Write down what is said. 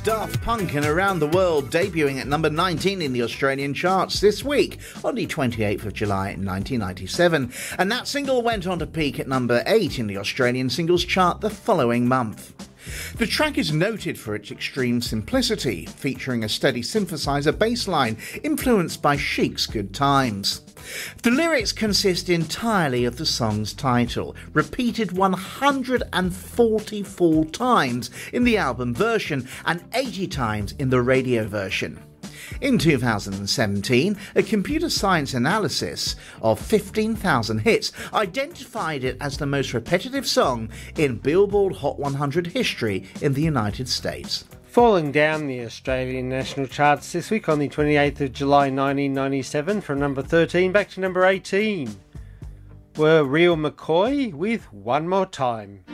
Daft Punk and Around the World debuting at number 19 in the Australian charts this week on the 28th of July 1997, and that single went on to peak at number 8 in the Australian singles chart the following month. The track is noted for its extreme simplicity, featuring a steady synthesizer bass line influenced by Chic's Good Times. The lyrics consist entirely of the song's title, repeated 144 times in the album version and 80 times in the radio version. In 2017, a computer science analysis of 15,000 hits identified it as the most repetitive song in Billboard Hot 100 history in the United States. Falling down the Australian national charts this week on the 28th of July 1997 from number 13 back to number 18 were Real McCoy with One More Time.